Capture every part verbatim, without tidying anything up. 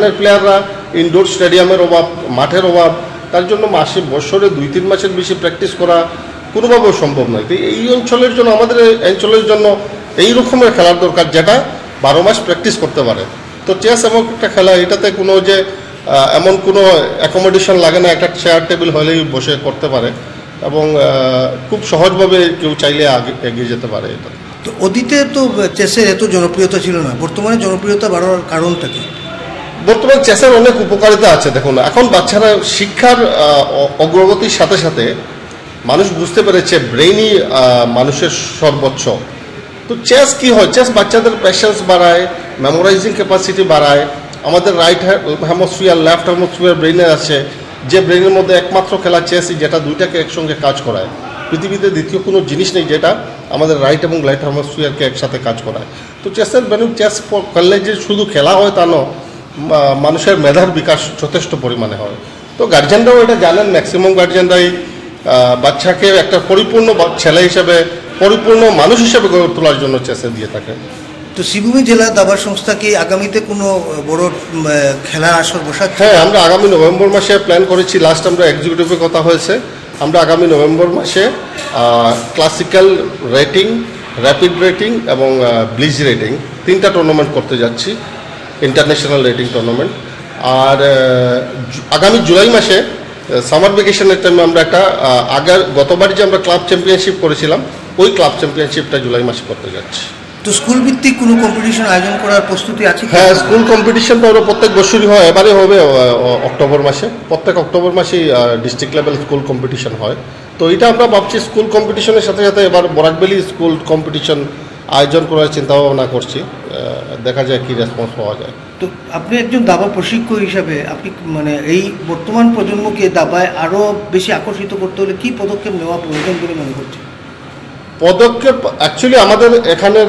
এখানের প্লেয়াররা ইনডোর স্টেডিয়ামের অভাব, মাঠের অভাব, তার জন্য মাসে বছরে দুই তিন মাসের বেশি প্র্যাকটিস করা কোনোভাবেও সম্ভব নয়। তো এই অঞ্চলের জন্য, আমাদের অঞ্চলের জন্য এই রকমের খেলার দরকার যেটা বারো মাস প্র্যাকটিস করতে পারে। তো চেস এমন একটা খেলা, এটাতে কোনো যে এমন কোনো অ্যাকোমোডেশন লাগে না, একটা চেয়ার টেবিল হলেই বসে করতে পারে এবং খুব সহজভাবে কেউ চাইলে আগে এগিয়ে যেতে পারে। এটা তো অতীতে তো চেসের এত জনপ্রিয়তা ছিল না, বর্তমানে জনপ্রিয়তা বাড়ার কারণটা কি? বর্তমানে চেসের অনেক উপকারিতা আছে। দেখুন, এখন বাচ্চারা শিক্ষার অগ্রগতির সাথে সাথে মানুষ বুঝতে পেরেছে ব্রেইনই মানুষের সর্বোচ্চ। তো চেস কি হয়, চেস বাচ্চাদের প্যাশেন্স বাড়ায়, মেমোরাইজিং ক্যাপাসিটি বাড়ায়। আমাদের রাইট হেমোস্ফিয়ার, লেফট হেমোস্ফিয়ার ব্রেইনে আছে, যে ব্রেইনের মধ্যে একমাত্র খেলা চেসই, যেটা দুইটাকে একসঙ্গে কাজ করায়। পৃথিবীতে দ্বিতীয় কোনো জিনিস নেই যেটা আমাদের রাইট এবং লেফট হেমোস্ফিয়ারকে একসাথে কাজ করায়। তো চেসের মানে চেস খেললে যে শুধু খেলা হয় তা নয়, মানুষের মেধার বিকাশ যথেষ্ট পরিমাণে হয়। তো গার্জেনরাও এটা জানেন, ম্যাক্সিমাম গার্জেনরাই বাচ্চাকে একটা পরিপূর্ণ ছেলে হিসেবে, পরিপূর্ণ মানুষ হিসেবে গড়ে তোলার জন্য চেসে দিয়ে থাকে। তো শ্রীভূমি জেলা দাবা সংস্থা কি আগামীতে কোনো বড় খেলার আসর বসাচ্ছে? হ্যাঁ, আমরা আগামী নভেম্বর মাসে প্ল্যান করেছি। লাস্ট আমরা এক্সিকিউটিভের কথা হয়েছে, আমরা আগামী নভেম্বর মাসে ক্লাসিক্যাল রেটিং, র্যাপিড রেটিং এবং ব্লিজ রেটিং তিনটা টুর্নামেন্ট করতে যাচ্ছি, ইন্টারন্যাশনাল রেটিং টুর্নামেন্ট। আর আগামী জুলাই মাসে সামার ভ্যাকেশনের টাইমে আমরা একটা আগের গতবার যে আমরা ক্লাব চ্যাম্পিয়নশিপ করেছিলাম, ওই ক্লাব চ্যাম্পিয়নশিপটা জুলাই মাসে করতে যাচ্ছি। তো স্কুল ভিত্তিক কোনো কম্পিটিশন আয়োজন করার প্রস্তুতি আছে? হ্যাঁ, স্কুল কম্পিটিশনটা ওরা প্রত্যেক বছরই হয়, এবারে হবে অক্টোবর মাসে। প্রত্যেক অক্টোবর মাসেই ডিস্ট্রিক্ট লেভেল স্কুল কম্পিটিশন হয়। তো এটা আমরা ভাবছি স্কুল কম্পিটিশনের সাথে সাথে এবার বরাকবেলি স্কুল কম্পিটিশন আয়োজন করার চিন্তা ভাবনা করছি, দেখা যায় কি রেসপন্স পাওয়া যায়। তো আপনি একজন দাবা প্রশিক্ষক হিসাবে আপনি মানে এই বর্তমান প্রজন্মকে দাবায় আরও বেশি আকর্ষিত করতে হলে কী পদক্ষেপ নেওয়া প্রয়োজন বলে মনে করছেন? পদক্ষেপ অ্যাকচুয়ালি আমাদের এখানের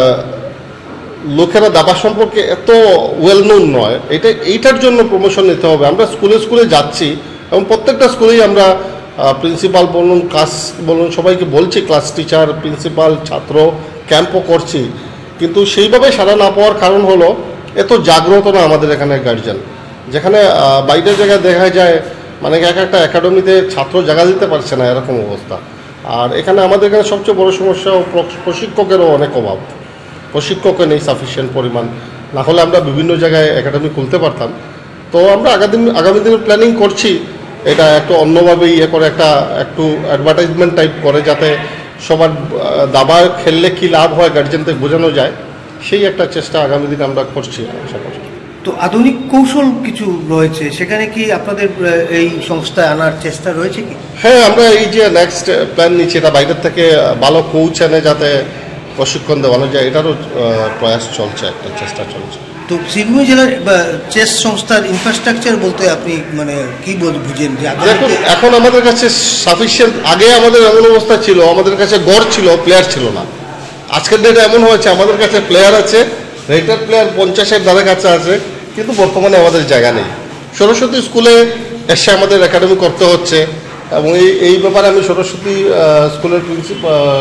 লোকেরা দাবা সম্পর্কে এত ওয়েল নোন নয়, এটা এইটার জন্য প্রমোশন নিতে হবে। আমরা স্কুলে স্কুলে যাচ্ছি এবং প্রত্যেকটা স্কুলেই আমরা প্রিন্সিপাল বলুন, ক্লাস বলুন, সবাইকে বলছি, ক্লাস টিচার, প্রিন্সিপাল, ছাত্র ক্যাম্পও করছি, কিন্তু সেইভাবে সাড়া না পাওয়ার কারণ হলো এত জাগ্রত না আমাদের এখানে গার্জিয়ান। যেখানে বাইরের জায়গায় দেখা যায় মানে এক একটা একাডেমিতে ছাত্র জায়গা দিতে পারছে না, এরকম অবস্থা। আর এখানে আমাদের এখানে সবচেয়ে বড় সমস্যা প্রশিক্ষকেরও অনেক অভাব, প্রশিক্ষকও নেই সাফিসিয়েন্ট পরিমাণ, না হলে আমরা বিভিন্ন জায়গায় একাডেমি খুলতে পারতাম। তো আমরা আগামী আগামী দিনে প্ল্যানিং করছি এটা একটু অন্যভাবে ইয়ে করে, একটা একটু অ্যাডভার্টাইজমেন্ট টাইপ করে, যাতে সবার দাবা খেললে কী লাভ হয় গার্জেনদের বোঝানো যায়, সেই একটা চেষ্টা আগামী দিনে আমরা করছি আশা করছি। তো আধুনিক কৌশল কিছু রয়েছে, সেখানে কি আপনাদের এই সংস্থায় আনার চেষ্টা রয়েছে কি? হ্যাঁ, আমরা এই যে নেক্সট প্ল্যান নিচ্ছি, এটা বাইরের থেকে ভালো কোচ এনে যাতে প্রশিক্ষণ দেওয়ানো যায়, এটারও প্রয়াস চলছে, একটা চেষ্টা চলছে। তো শ্রীভূমি জেলার চেস সংস্থার ইনফ্রাস্ট্রাকচার বলতে আপনি মানে কি বুঝেন? যে দেখুন, এখন আমাদের কাছে সাফিসিয়েন্ট, আগে আমাদের এমন অবস্থা ছিল, আমাদের কাছে গড় ছিল, প্লেয়ার ছিল না। আজকের ডেটে এমন হয়েছে আমাদের কাছে প্লেয়ার আছে, রেটার প্লেয়ার পঞ্চাশের দ্বারা কাছে আছে, কিন্তু বর্তমানে আমাদের জায়গা নেই। সরস্বতী স্কুলে এসে আমাদের একাডেমি করতে হচ্ছে এবং এই এই ব্যাপারে আমি সরস্বতী স্কুলের প্রিন্সিপাল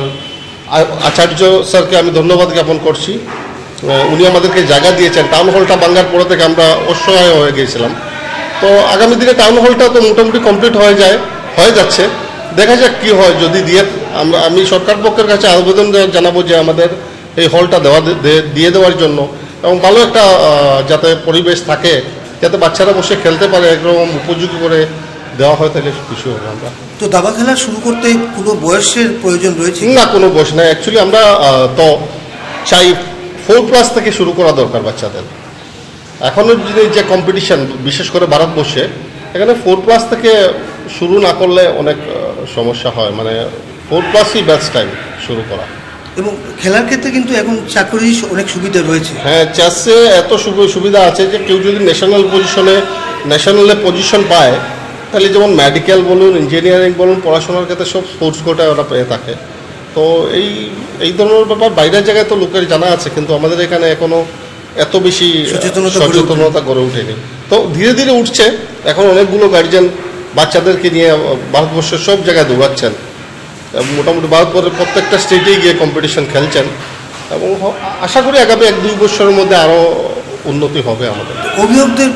আচার্য স্যারকে আমি ধন্যবাদ জ্ঞাপন করছি। উনি আমাদেরকে জায়গা দিয়েছেন। টাউন হলটা ভাঙার পরে থেকে আমরা অসহায় হয়ে গিয়েছিলাম। তো আগামী দিনে টাউন হলটা তো মোটামুটি কমপ্লিট হয়ে যায় হয়ে যাচ্ছে, দেখা যাক কী হয়। যদি দিয়ে আমরা আমি সরকার পক্ষের কাছে আবেদন জানাবো যে আমাদের এই হলটা দেওয়া দিয়ে দেওয়ার জন্য, এবং ভালো একটা যাতে পরিবেশ থাকে, যাতে বাচ্চারা বসে খেলতে পারে, একরকম উপযোগী করে দেওয়া হয়, তাহলে খুশি হবে আমরা। তো দাবা খেলা শুরু করতে কোনো বয়সের প্রয়োজন রয়েছে না? কোনো বয়স নেই অ্যাকচুয়ালি। আমরা তো চাই ফোর ক্লাস থেকে শুরু করা দরকার বাচ্চাদের। এখনও যদি যে কম্পিটিশান, বিশেষ করে ভারতবর্ষে, এখানে ফোর ক্লাস থেকে শুরু না করলে অনেক সমস্যা হয়। মানে ফোর ক্লাসই বেস্ট টাইম শুরু করা। এবং খেলার ক্ষেত্রে কিন্তু এখন চাকরির অনেক সুবিধা রয়েছে। হ্যাঁ, চেসে এত সুবিধা আছে যে কেউ যদি ন্যাশনাল পজিশনে ন্যাশনালে পজিশন পায়, তাহলে যেমন মেডিকেল বলুন, ইঞ্জিনিয়ারিং বলুন, পড়াশোনার ক্ষেত্রে সব স্পোর্টস কোটায় ওরা পেয়ে থাকে। তো এই এই ধরনের ব্যাপার বাইরের জায়গায় তো লোকের জানা আছে, কিন্তু আমাদের এখানে এখনও এত বেশি সচেতনতা গড়ে ওঠেনি। তো ধীরে ধীরে উঠছে। এখন অনেকগুলো গার্জিয়ান বাচ্চাদেরকে নিয়ে ভারতবর্ষের সব জায়গায় দৌড়াচ্ছেন, মোটামুটি ভারতবর্ষের প্রত্যেকটা স্টেটেই গিয়ে কম্পিটিশন খেলছেন, এবং আশা করি আগামী এক দুই বছরের মধ্যে আরও উন্নতি হবে আমাদের। অভিভাবকদের